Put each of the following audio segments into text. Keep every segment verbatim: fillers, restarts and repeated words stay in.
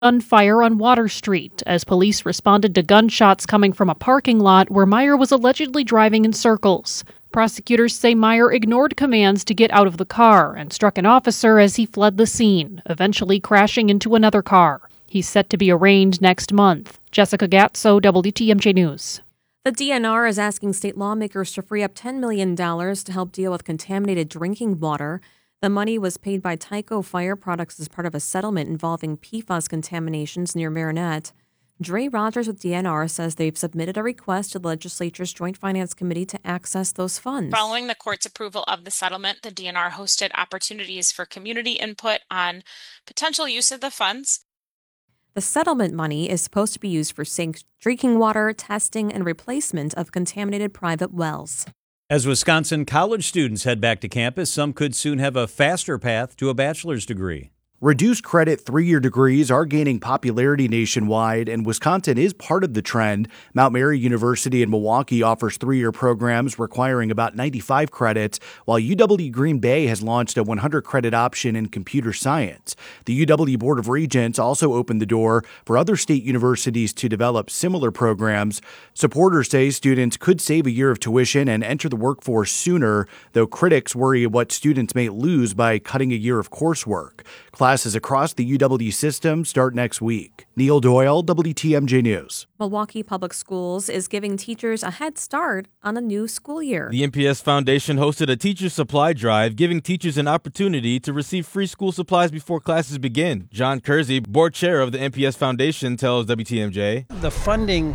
gunfire on Water Street as police responded to gunshots coming from a parking lot where Meyer was allegedly driving in circles. Prosecutors say Meyer ignored commands to get out of the car and struck an officer as he fled the scene, eventually crashing into another car. He's set to be arraigned next month. Jessica Gatso, W T M J News. The D N R is asking state lawmakers to free up ten million dollars to help deal with contaminated drinking water. The money was paid by Tyco Fire Products as part of a settlement involving P FAS contaminations near Marinette. Dre Rogers with D N R says they've submitted a request to the legislature's Joint Finance Committee to access those funds. Following the court's approval of the settlement, the D N R hosted opportunities for community input on potential use of the funds. The settlement money is supposed to be used for safe drinking water, testing, and replacement of contaminated private wells. As Wisconsin college students head back to campus, some could soon have a faster path to a bachelor's degree. Reduced credit three-year degrees are gaining popularity nationwide, and Wisconsin is part of the trend. Mount Mary University in Milwaukee offers three-year programs requiring about ninety-five credits, while U W Green Bay has launched a one hundred credit option in computer science. The U W Board of Regents also opened the door for other state universities to develop similar programs. Supporters say students could save a year of tuition and enter the workforce sooner, though critics worry what students may lose by cutting a year of coursework. Classes across the U W system start next week. Neil Doyle, W T M J News. Milwaukee Public Schools is giving teachers a head start on the new school year. The M P S Foundation hosted a teacher supply drive, giving teachers an opportunity to receive free school supplies before classes begin. John Kersey, board chair of the M P S Foundation, tells W T M J. The funding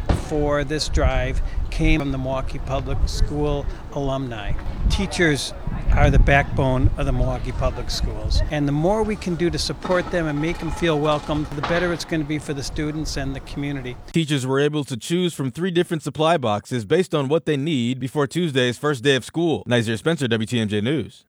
for this drive came from the Milwaukee Public School alumni. Teachers are the backbone of the Milwaukee Public Schools. And the more we can do to support them and make them feel welcome, the better it's going to be for the students and the community. Teachers were able to choose from three different supply boxes based on what they need before Tuesday's first day of school. Nazir Spencer, W T M J News.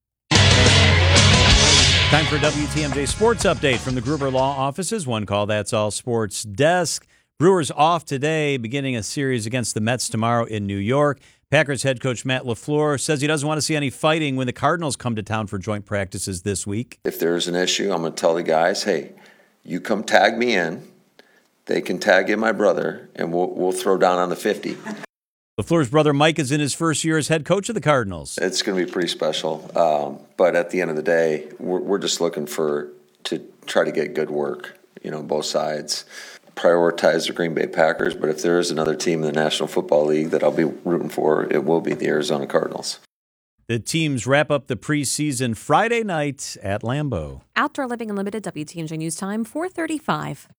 Time for a W T M J Sports Update from the Gruber Law Offices. One call, that's all sports desk. Brewers off today, beginning a series against the Mets tomorrow in New York. Packers head coach Matt LaFleur says he doesn't want to see any fighting when the Cardinals come to town for joint practices this week. If there's an issue, I'm going to tell the guys, hey, you come tag me in. They can tag in my brother, and we'll we'll throw down on the fifty. LaFleur's brother Mike is in his first year as head coach of the Cardinals. It's going to be pretty special. Um, but at the end of the day, we're, we're just looking for to try to get good work, you know, both sides. Prioritize the Green Bay Packers, but if there is another team in the National Football League that I'll be rooting for, it will be the Arizona Cardinals. The teams wrap up the preseason Friday night at Lambeau. Outdoor Living Unlimited, W T M J News Time, four thirty-five.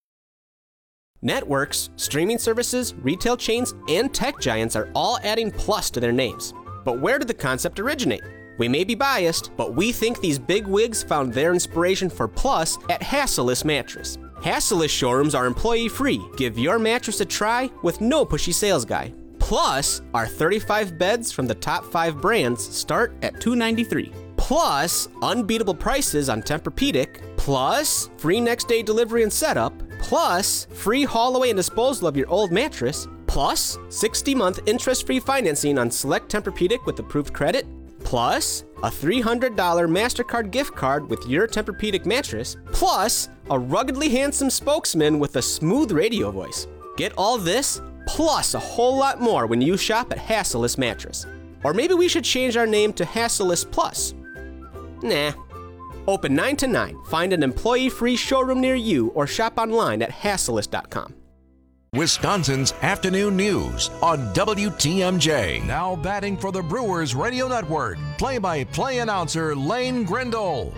Networks, streaming services, retail chains, and tech giants are all adding plus to their names. But where did the concept originate? We may be biased, but we think these big wigs found their inspiration for plus at Hassellus Mattress. Hassellus showrooms are employee-free. Give your mattress a try with no pushy sales guy. Plus, our thirty-five beds from the top five brands start at two hundred ninety-three dollars. Plus, unbeatable prices on Tempur-Pedic. Plus, free next-day delivery and setup. Plus, free haul away and disposal of your old mattress. Plus, sixty-month interest-free financing on select Tempur-Pedic with approved credit. Plus, a three hundred dollars MasterCard gift card with your Tempur-Pedic mattress. Plus, a ruggedly handsome spokesman with a smooth radio voice. Get all this, plus a whole lot more when you shop at Hassellus Mattress. Or maybe we should change our name to Hassellus Plus. Nah. Open nine to nine. Find an employee-free showroom near you or shop online at hassellus dot com. Wisconsin's afternoon news on W T M J. Now batting for the Brewers Radio Network, play-by-play announcer Lane Grindle.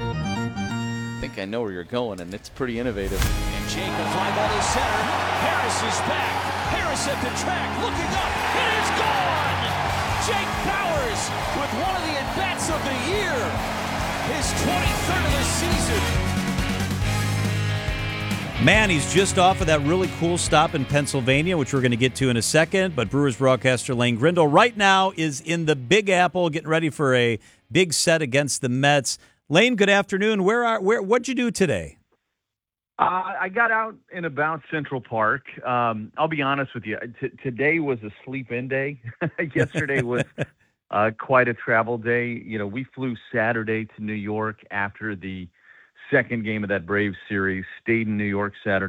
I think I know where you're going, and it's pretty innovative. And Jake, the fly ball to center. Harris is back. Harris at the track, looking up. It is gone! Jake Bowers with one of the at-bats of the year. His twenty-third of the season. Man, he's just off of that really cool stop in Pennsylvania, which we're going to get to in a second. But Brewers broadcaster Lane Grindle right now is in the Big Apple, getting ready for a big set against the Mets. Lane, good afternoon. Where are where? What'd you do today? Uh, I got out and about Central Park. Um, I'll be honest with you. T- today was a sleep-in day. Yesterday was uh, quite a travel day. You know, we flew Saturday to New York after the second game of that Braves series, stayed in New York Saturday.